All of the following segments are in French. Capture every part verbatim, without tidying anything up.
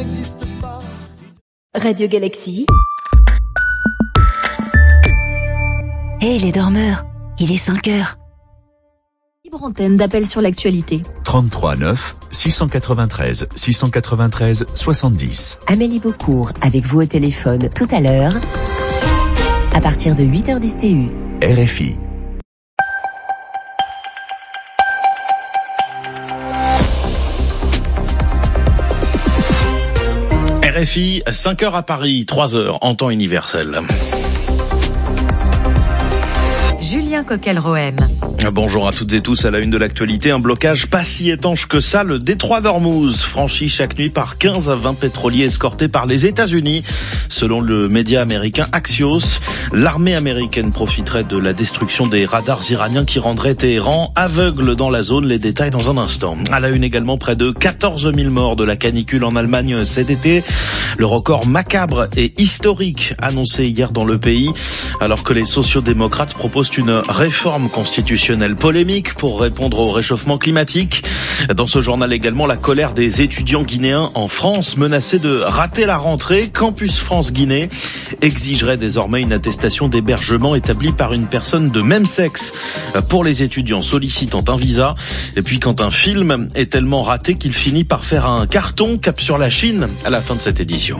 n'existe pas. Radio Galaxy. Hé hey, les dormeurs, il est cinq heures. Libre antenne d'appel sur l'actualité. trente-trois neuf, six cent quatre-vingt-treize, six cent quatre-vingt-treize, soixante-dix. Amélie Beaucourt avec vous au téléphone tout à l'heure, à partir de huit heures dix T U. R F I. R F I, cinq heures à Paris, trois heures en temps universel. Julien Coquel-Rohem. Bonjour à toutes et tous, à la une de l'actualité, un blocage pas si étanche que ça, le détroit d'Ormuz, franchi chaque nuit par quinze à vingt pétroliers escortés par les États-Unis. Selon le média américain Axios, l'armée américaine profiterait de la destruction des radars iraniens qui rendraient Téhéran aveugle dans la zone. Les détails dans un instant. À la une également, près de quatorze mille morts de la canicule en Allemagne cet été. Le record macabre et historique annoncé hier dans le pays, alors que les sociodémocrates proposent une réforme constitutionnelle polémique pour répondre au réchauffement climatique. Dans ce journal également, la colère des étudiants guinéens en France menacés de rater la rentrée. Campus France Guinée exigerait désormais une attestation d'hébergement établie par une personne de même sexe pour les étudiants sollicitant un visa. Et puis quand un film est tellement raté qu'il finit par faire un carton, cap sur la Chine à la fin de cette édition.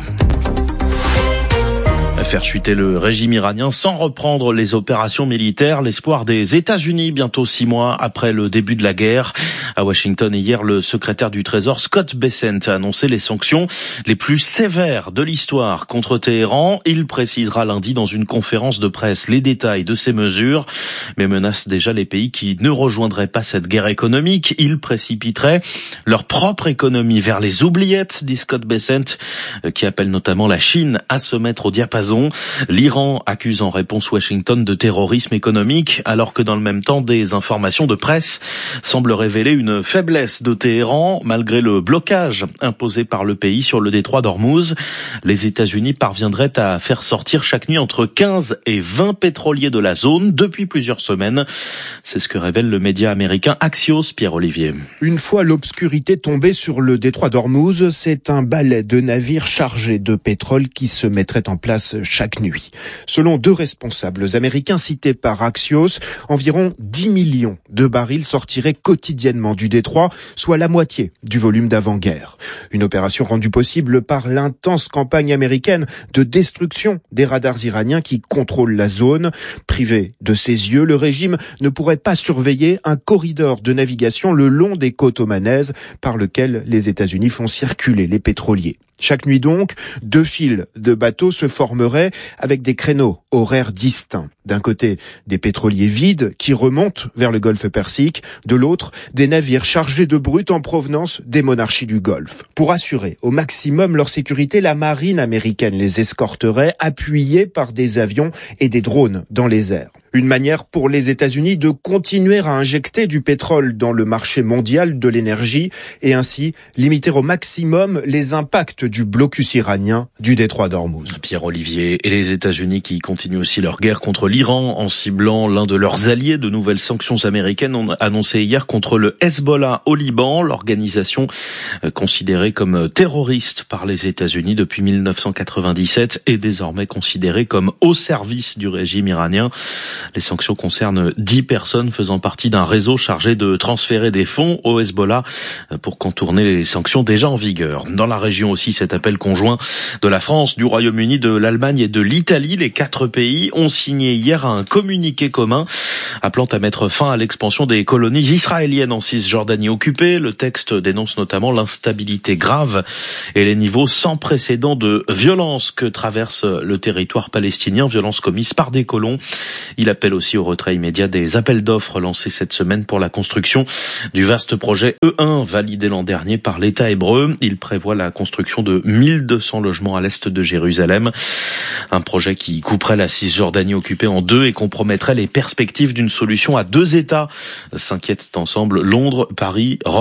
Faire chuter le régime iranien sans reprendre les opérations militaires, l'espoir des États-Unis bientôt six mois après le début de la guerre. À Washington hier, le secrétaire du Trésor Scott Bessent a annoncé les sanctions les plus sévères de l'histoire contre Téhéran. Il précisera lundi dans une conférence de presse les détails de ces mesures, mais menace déjà les pays qui ne rejoindraient pas cette guerre économique. Il précipiterait leur propre économie vers les oubliettes, dit Scott Bessent, qui appelle notamment la Chine à se mettre au diapason. L'Iran accuse en réponse Washington de terrorisme économique, alors que dans le même temps, des informations de presse semblent révéler une faiblesse de Téhéran. Malgré le blocage imposé par le pays sur le détroit d'Ormuz, les États-Unis parviendraient à faire sortir chaque nuit entre quinze et vingt pétroliers de la zone depuis plusieurs semaines. C'est ce que révèle le média américain Axios, Pierre-Olivier. Une fois l'obscurité tombée sur le détroit d'Ormuz, c'est un balai de navires chargés de pétrole qui se mettrait en place chaque nuit. Selon deux responsables américains cités par Axios, environ dix millions de barils sortiraient quotidiennement du détroit, soit la moitié du volume d'avant-guerre. Une opération rendue possible par l'intense campagne américaine de destruction des radars iraniens qui contrôlent la zone. Privé de ses yeux, le régime ne pourrait pas surveiller un corridor de navigation le long des côtes omanaises par lequel les États-Unis font circuler les pétroliers. Chaque nuit donc, deux files de bateaux se formeraient avec des créneaux horaires distincts. D'un côté, des pétroliers vides qui remontent vers le golfe Persique. De l'autre, des navires chargés de brut en provenance des monarchies du Golfe. Pour assurer au maximum leur sécurité, la marine américaine les escorterait, appuyés par des avions et des drones dans les airs. Une manière pour les États-Unis de continuer à injecter du pétrole dans le marché mondial de l'énergie et ainsi limiter au maximum les impacts du blocus iranien du détroit d'Ormuz. Pierre-Olivier, et les États-Unis qui continuent aussi leur guerre contre l'Iran en ciblant l'un de leurs alliés. De nouvelles sanctions américaines ont annoncé hier contre le Hezbollah au Liban, l'organisation considérée comme terroriste par les États-Unis depuis mille neuf cent quatre-vingt-dix-sept est désormais considérée comme au service du régime iranien. Les sanctions concernent dix personnes faisant partie d'un réseau chargé de transférer des fonds au Hezbollah pour contourner les sanctions déjà en vigueur. Dans la région aussi, cet appel conjoint de la France, du Royaume-Uni, de l'Allemagne et de l'Italie. Les quatre pays ont signé hier un communiqué commun appelant à mettre fin à l'expansion des colonies israéliennes en Cisjordanie occupée. Le texte dénonce notamment l'instabilité grave et les niveaux sans précédent de violence que traverse le territoire palestinien, violence commise par des colons. Il appelle aussi au retrait immédiat des appels d'offres lancés cette semaine pour la construction du vaste projet E un validé l'an dernier par l'État hébreu. Il prévoit la construction de mille deux cents logements à l'est de Jérusalem. Un projet qui couperait la Cisjordanie occupée en deux et compromettrait les perspectives d'une solution à deux États. S'inquiètent ensemble Londres, Paris, Rome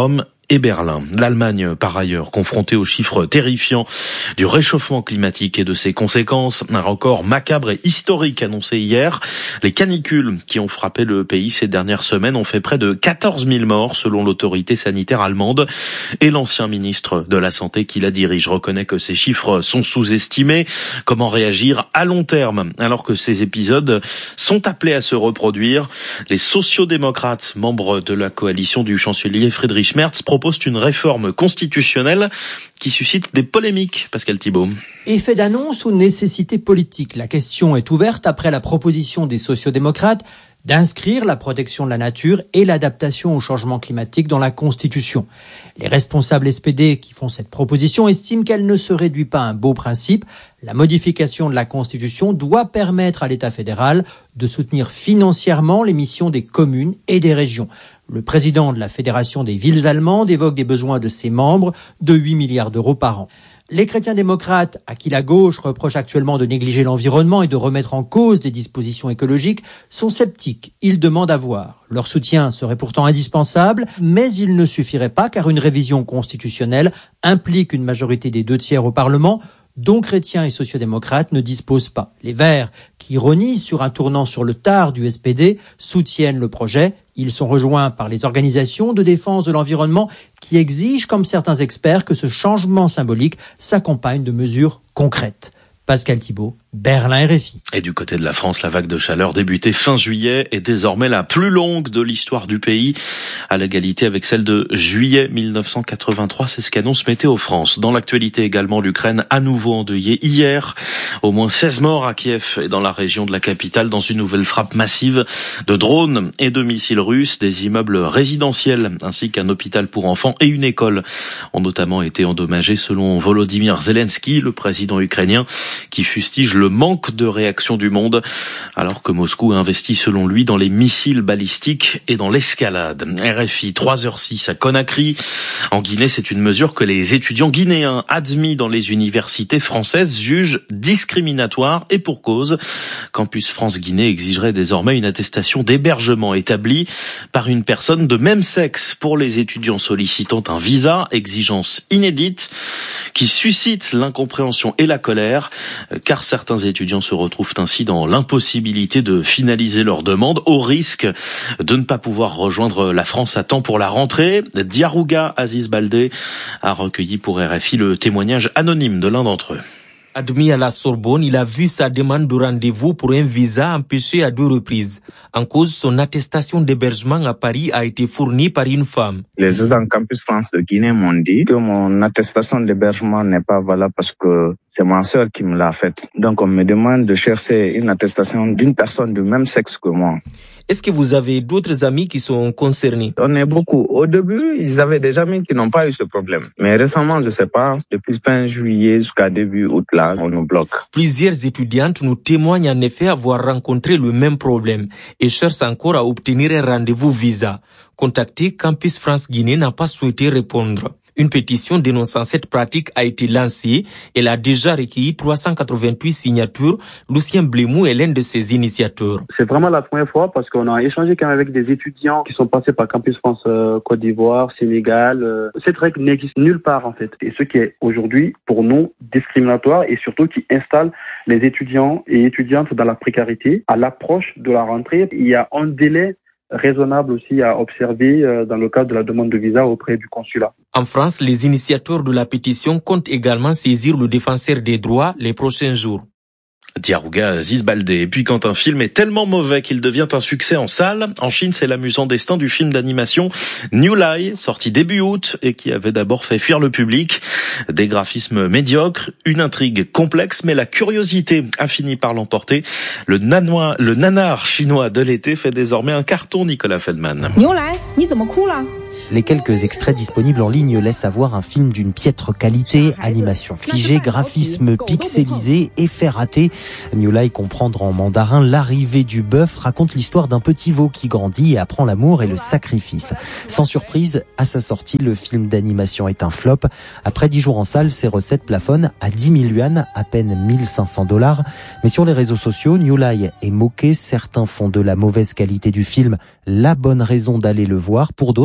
et Berlin. L'Allemagne, par ailleurs, confrontée aux chiffres terrifiants du réchauffement climatique et de ses conséquences. Un record macabre et historique annoncé hier. Les canicules qui ont frappé le pays ces dernières semaines ont fait près de quatorze mille morts selon l'autorité sanitaire allemande. Et l'ancien ministre de la Santé qui la dirige reconnaît que ces chiffres sont sous-estimés. Comment réagir à long terme alors que ces épisodes sont appelés à se reproduire? Les sociodémocrates, membres de la coalition du chancelier Friedrich Merz, proposent une réforme constitutionnelle qui suscite des polémiques. Pascal Thibault. Effet d'annonce ou nécessité politique? La question est ouverte après la proposition des sociodémocrates d'inscrire la protection de la nature et l'adaptation au changement climatique dans la Constitution. Les responsables S P D qui font cette proposition estiment qu'elle ne se réduit pas à un beau principe. La modification de la Constitution doit permettre à l'État fédéral de soutenir financièrement les missions des communes et des régions. Le président de la Fédération des villes allemandes évoque des besoins de ses membres de huit milliards d'euros par an. Les chrétiens démocrates, à qui la gauche reproche actuellement de négliger l'environnement et de remettre en cause des dispositions écologiques, sont sceptiques. Ils demandent à voir. Leur soutien serait pourtant indispensable, mais il ne suffirait pas car une révision constitutionnelle implique une majorité des deux tiers au Parlement, dont chrétiens et sociodémocrates ne disposent pas. Les Verts, qui ironisent sur un tournant sur le tard du S P D, soutiennent le projet. Ils sont rejoints par les organisations de défense de l'environnement qui exigent, comme certains experts, que ce changement symbolique s'accompagne de mesures concrètes. Pascal Thibault, Berlin R F I. Et du côté de la France, la vague de chaleur débutée fin juillet est désormais la plus longue de l'histoire du pays, à l'égalité avec celle de juillet mille neuf cent quatre-vingt-trois. C'est ce qu'annonce Météo France. Dans l'actualité également, l'Ukraine à nouveau endeuillée hier. Au moins seize morts à Kiev et dans la région de la capitale dans une nouvelle frappe massive de drones et de missiles russes. Des immeubles résidentiels ainsi qu'un hôpital pour enfants et une école ont notamment été endommagés selon Volodymyr Zelensky, le président ukrainien, qui fustige le manque de réaction du monde, alors que Moscou investit selon lui dans les missiles balistiques et dans l'escalade. R F I, trois heures six à Conakry. En Guinée, c'est une mesure que les étudiants guinéens admis dans les universités françaises jugent discriminatoire et pour cause. Campus France Guinée exigerait désormais une attestation d'hébergement établie par une personne de même sexe pour les étudiants sollicitant un visa, exigence inédite qui suscite l'incompréhension et la colère, car certains étudiants se retrouvent ainsi dans l'impossibilité de finaliser leur demande au risque de ne pas pouvoir rejoindre la France à temps pour la rentrée. Diarouga Aziz Baldé a recueilli pour R F I le témoignage anonyme de l'un d'entre eux. Admis à la Sorbonne, il a vu sa demande de rendez-vous pour un visa empêchée à deux reprises. En cause, son attestation d'hébergement à Paris a été fournie par une femme. Les agents Campus France de Guinée m'ont dit que mon attestation d'hébergement n'est pas valable parce que c'est ma sœur qui me l'a faite. Donc on me demande de chercher une attestation d'une personne du même sexe que moi. Est-ce que vous avez d'autres amis qui sont concernés? On est beaucoup. Au début, ils avaient des amis qui n'ont pas eu ce problème. Mais récemment, je sais pas, depuis fin juillet jusqu'à début août, là, on nous bloque. Plusieurs étudiantes nous témoignent en effet avoir rencontré le même problème et cherchent encore à obtenir un rendez-vous visa. Contacté, Campus France Guinée n'a pas souhaité répondre. Une pétition dénonçant cette pratique a été lancée. Elle a déjà recueilli trois cent quatre-vingt-huit signatures. Lucien Blémou est l'un de ses initiateurs. C'est vraiment la première fois parce qu'on a échangé quand même avec des étudiants qui sont passés par Campus France euh, Côte d'Ivoire, Sénégal. Euh, cette règle n'existe nulle part en fait. Et ce qui est aujourd'hui pour nous discriminatoire et surtout qui installe les étudiants et étudiantes dans la précarité. À l'approche de la rentrée, il y a un délai raisonnable aussi à observer dans le cadre de la demande de visa auprès du consulat. En France, les initiateurs de la pétition comptent également saisir le défenseur des droits les prochains jours. Diarouga Aziz Baldé. Et puis quand un film est tellement mauvais qu'il devient un succès en salle, en Chine, c'est l'amusant destin du film d'animation New Lie, sorti début août et qui avait d'abord fait fuir le public. Des graphismes médiocres, une intrigue complexe, mais la curiosité a fini par l'emporter. Le nanois, le nanar chinois de l'été fait désormais un carton, Nicolas Feldman. New Lie, ni怎么哭了? Les quelques extraits disponibles en ligne laissent avoir un film d'une piètre qualité, animation figée, graphisme pixelisé, effets ratés. New Lie comprendre en mandarin l'arrivée du bœuf raconte l'histoire d'un petit veau qui grandit et apprend l'amour et le sacrifice. Sans surprise, à sa sortie, le film d'animation est un flop. Après dix jours en salle, ses recettes plafonnent à dix mille yuan, à peine mille cinq cents dollars. Mais sur les réseaux sociaux, New Lie est moqué. Certains font de la mauvaise qualité du film la bonne raison d'aller le voir. Pour d'autres,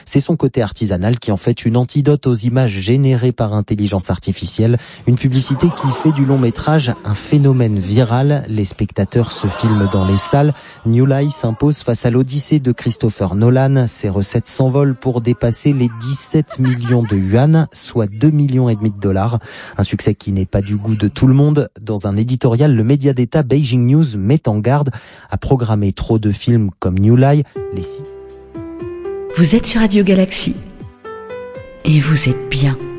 C'est son côté artisanal qui en fait une antidote aux images générées par intelligence artificielle. Une publicité qui fait du long métrage un phénomène viral. Les spectateurs se filment dans les salles. New Lie s'impose face à l'Odyssée de Christopher Nolan. Ses recettes s'envolent pour dépasser les dix-sept millions de yuan, soit deux millions et demi de dollars. Un succès qui n'est pas du goût de tout le monde. Dans un éditorial, le média d'État Beijing News met en garde à programmer trop de films comme New Lie. Les Vous êtes sur Radio Galaxy et vous êtes bien.